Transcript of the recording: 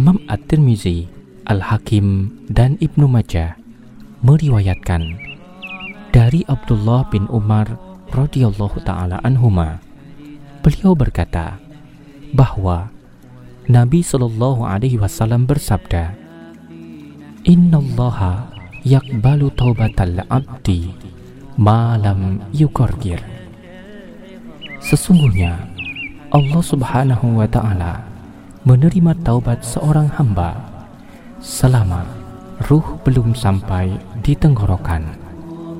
Imam At-Tirmizi, Al-Hakim, dan Ibnu Majah meriwayatkan dari Abdullah bin Umar radhiyallahu ta'ala anhuma, beliau berkata bahwa Nabi Shallallahu Alaihi Wasallam bersabda, Innallaha yaqbalu taubatal abdi ma lam yuqarqir. Sesungguhnya Allah Subhanahu wa Ta'ala menerima taubat seorang hamba selama ruh belum sampai di tenggorokan.